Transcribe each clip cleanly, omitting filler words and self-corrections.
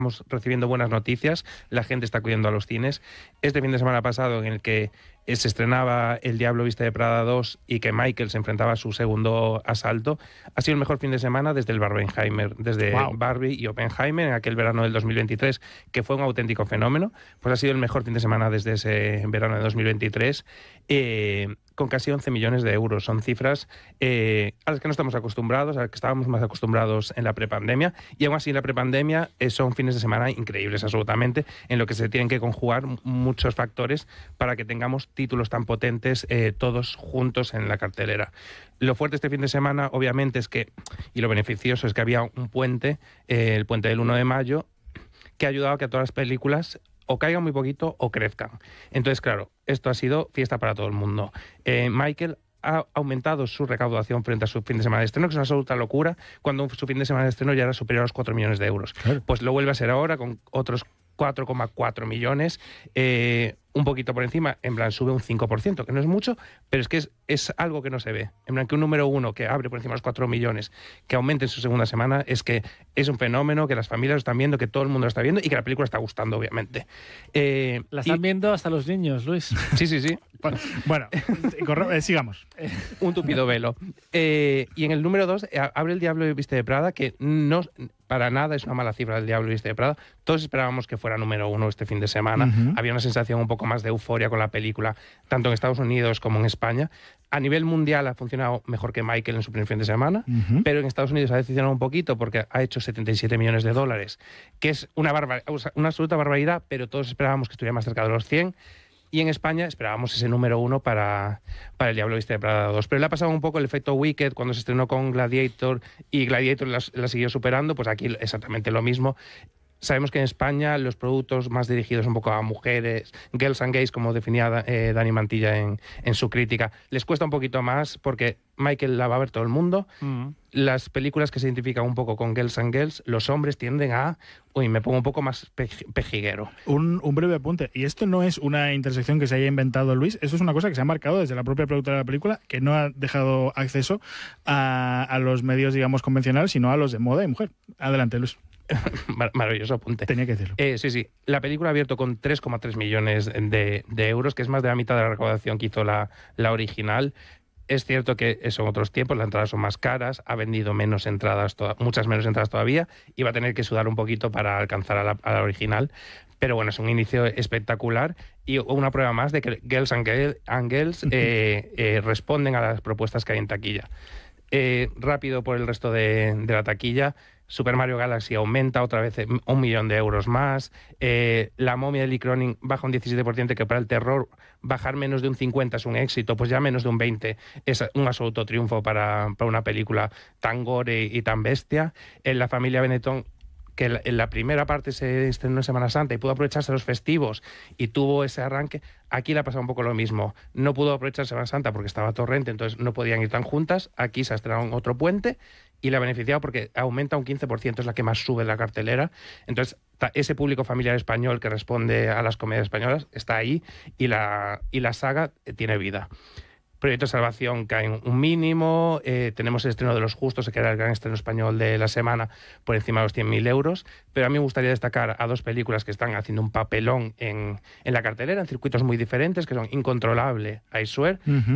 Estamos recibiendo buenas noticias, la gente está acudiendo a los cines. Este fin de semana pasado, en el que se estrenaba El Diablo Viste de Prada 2 y que Michael se enfrentaba a su segundo asalto, ha sido el mejor fin de semana desde el Barbenheimer, desde Barbie y Oppenheimer, en aquel verano del 2023, que fue un auténtico fenómeno. Pues ha sido el mejor fin de semana desde ese verano de 2023, con casi 11 millones de euros. Son cifras a las que no estamos acostumbrados, a las que estábamos más acostumbrados en la prepandemia, y aún así en la prepandemia son fines de semana increíbles absolutamente, en lo que se tienen que conjugar muchos factores para que tengamos títulos tan potentes todos juntos en la cartelera. Lo fuerte este fin de semana, obviamente, es que, y lo beneficioso es que había un puente, el puente del 1 de mayo, que ha ayudado a que todas las películas o caigan muy poquito o crezcan. Entonces, claro, esto ha sido fiesta para todo el mundo. Michael ha aumentado su recaudación frente a su fin de semana de estreno, que es una absoluta locura, cuando su fin de semana de estreno ya era superior a los 4 millones de euros. Claro. Pues lo vuelve a ser ahora con otros 4,4 millones, un poquito por encima, en plan sube un 5%, que no es mucho, pero es que es algo que no se ve. En plan que un número uno que abre por encima de los 4 millones, que aumente en su segunda semana, es que es un fenómeno, que las familias lo están viendo, que todo el mundo lo está viendo y que la película está gustando, obviamente. La están viendo hasta los niños, Luis. Sí, sí, sí. Bueno, sigamos. Un tupido velo. Y en el número 2, abre El Diablo Viste de Prada, que no para nada es una mala cifra del Diablo Viste de Prada. Todos esperábamos que fuera número 1 este fin de semana. Había una sensación un poco más de euforia con la película, tanto en Estados Unidos como en España. A nivel mundial ha funcionado mejor que Michael en su primer fin de semana, pero en Estados Unidos ha decepcionado un poquito porque ha hecho 77 millones de dólares, que es una absoluta barbaridad, pero todos esperábamos que estuviera más cerca de los 100. Y en España esperábamos ese número 1 para El Diablo Viste de Prada 2. Pero le ha pasado un poco el efecto Wicked cuando se estrenó con Gladiator y Gladiator la siguió superando, pues aquí exactamente lo mismo. Sabemos que en España los productos más dirigidos un poco a mujeres, girls and gays, como definía Dani Mantilla en su crítica, les cuesta un poquito más porque Michael la va a ver todo el mundo. Las películas que se identifican un poco con girls and girls, los hombres tienden a... Uy, me pongo un poco más pejiguero. Un breve apunte. Y esto no es una intersección que se haya inventado Luis, esto es una cosa que se ha marcado desde la propia productora de la película, que no ha dejado acceso a los medios, digamos, convencionales, sino a los de moda y mujer. Adelante, Luis. Maravilloso apunte. Tenía que decirlo. Sí. La película ha abierto con 3,3 millones de euros, que es más de la mitad de la recaudación que hizo la original. Es cierto que son otros tiempos, las entradas son más caras, ha vendido menos entradas, muchas menos entradas todavía, y va a tener que sudar un poquito para alcanzar a la original. Pero bueno, es un inicio espectacular y una prueba más de que Girls and Girls responden a las propuestas que hay en taquilla. Rápido por el resto de la taquilla. Super Mario Galaxy aumenta otra vez 1 millón de euros más. La momia de Lee Cronin baja un 17%, que para el terror bajar menos de un 50 es un éxito, pues ya menos de un 20 es un absoluto triunfo para una película tan gore y tan bestia. La familia Benetton, que en la primera parte se estrenó en Semana Santa y pudo aprovecharse los festivos y tuvo ese arranque, aquí le ha pasado un poco lo mismo. No pudo aprovechar Semana Santa porque estaba Torrente, entonces no podían ir tan juntas. Aquí se ha estrenado en otro puente y le ha beneficiado porque aumenta un 15%, es la que más sube en la cartelera. Entonces, ese público familiar español que responde a las comedias españolas está ahí y la saga tiene vida. Proyecto Salvación cae en un mínimo, tenemos el estreno de Los Justos, que era el gran estreno español de la semana, por encima de los 100.000 euros, pero a mí me gustaría destacar a dos películas que están haciendo un papelón en la cartelera, en circuitos muy diferentes, que son Incontrolable, I Swear,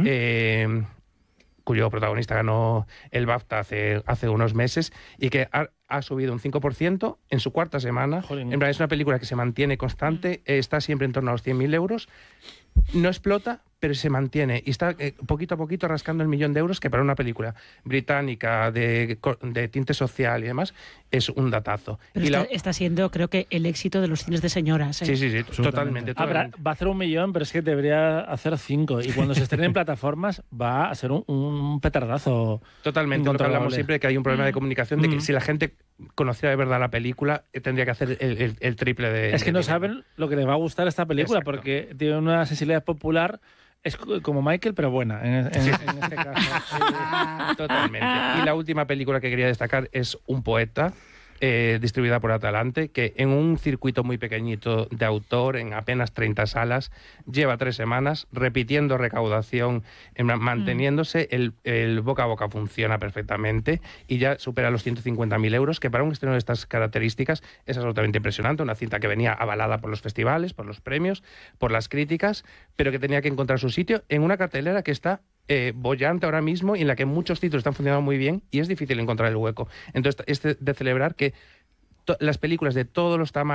cuyo protagonista ganó el BAFTA hace unos meses, y que ha subido un 5% en su cuarta semana. En verdad es una película que se mantiene constante, está siempre en torno a los 100.000 euros, no explota, pero se mantiene y está poquito a poquito rascando el 1.000.000 de euros, que para una película británica de tinte social y demás es un datazo. Pero está siendo, creo que, el éxito de los cines de señoras. Sí, totalmente. Va a hacer 1 millón, pero es que debería hacer 5. Y cuando se estrenen en plataformas va a ser un petardazo. Totalmente, lo que hablamos siempre, que hay un problema de comunicación, de que si la gente conociera de verdad la película, tendría que hacer el triple de... Es que no dinero. saben lo que les va a gustar esta película. Exacto. Porque tiene una sensibilidad popular. Es como Michael, pero buena, en este caso. Totalmente. Y la última película que quería destacar es Un poeta, distribuida por Atalante, que en un circuito muy pequeñito de autor, en apenas 30 salas, lleva 3 semanas repitiendo recaudación, manteniéndose, el boca a boca funciona perfectamente y ya supera los 150.000 euros, que para un estreno de estas características es absolutamente impresionante. Una cinta que venía avalada por los festivales, por los premios, por las críticas, pero que tenía que encontrar su sitio en una cartelera que está bollante ahora mismo y en la que muchos títulos están funcionando muy bien y es difícil encontrar el hueco. Entonces, es de celebrar que las películas de todos los tamaños,